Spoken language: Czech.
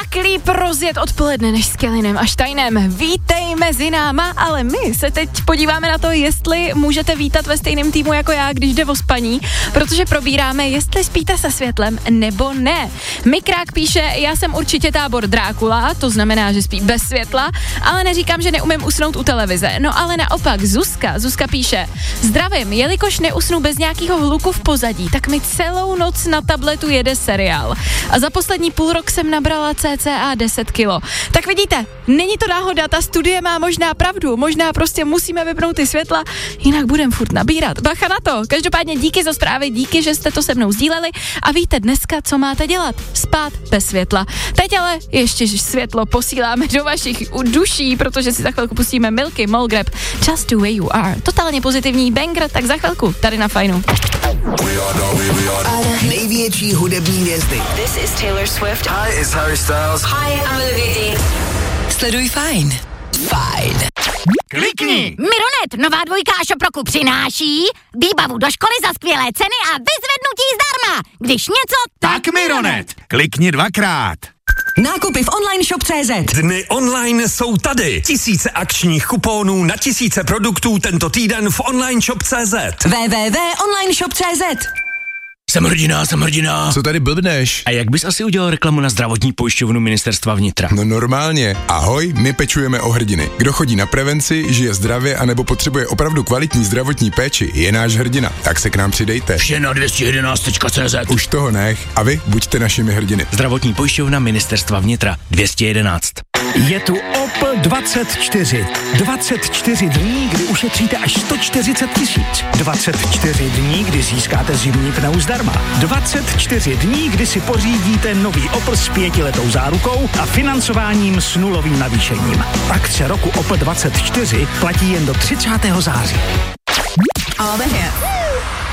líp rozjet odpoledne než s Kellynem a Steinem. Vítej mezi náma, ale my se teď podíváme na to, jestli můžete vítat ve stejném týmu jako já, když jde o spaní, protože probíráme, jestli spíte se světlem nebo ne. Mikrák píše, já jsem určitě tábor Drákula, to znamená, že spí bez světla, ale neříkám, že neumím usnout u televize. No ale naopak, Zuzka píše, zdravím, jelikož neusnu bez nějakého hluku v pozadí, tak mi celou noc na tabletu jede seriál. A za poslední půl rok jsem nabrala cca 10 kilo. Tak vidíte, není to náhoda, ta studie má možná pravdu, možná prostě musíme vypnout ty světla, jinak budem furt nabírat. Bacha na to, každopádně díky za zprávy, díky, že jste to se mnou sdíleli a víte dneska, co máte dělat. Spát bez světla. Teď ale ještě světlo posíláme do vašich duší, protože si za chvilku pustíme Milky, Molgrab, Just the way you are. Totálně pozitivní banger, tak za chvilku tady na Fajnu. Největší hudební hvězdy. This is Taylor Swift. Hi, it's Harry Styles. Hi, I'm Olivia Dean. Sleduj Fajn. Fajn. Klikni! Mironet, nová dvojka Šoproku přináší výbavu do školy za skvělé ceny a vyzvednutí zdarma. Když něco, Tak Mironet! Klikni 2krát. Nákupy v online shop.cz. Dny online jsou tady. Tisíce akčních kuponů na tisíce produktů tento týden v online shop.cz. www.onlineshop.cz. Jsem hrdina. Co tady blbneš? A jak bys asi udělal reklamu na zdravotní pojišťovnu Ministerstva vnitra? No normálně. Ahoj, my pečujeme o hrdiny. Kdo chodí na prevenci, žije zdravě anebo potřebuje opravdu kvalitní zdravotní péči, je náš hrdina. Tak se k nám přidejte. Vše na 211.cz. Už toho nech. A vy buďte našimi hrdiny. Zdravotní pojišťovna Ministerstva vnitra 211. Je tu Opel 24. 24 dní, kdy ušetříte až 140 000. 24 dní, kdy získáte zimní pneu zdarma. 24 dní, kdy si pořídíte nový Opel s 5letou zárukou a financováním s nulovým navýšením. Akce roku Opel 24 platí jen do 30. září. All the hits.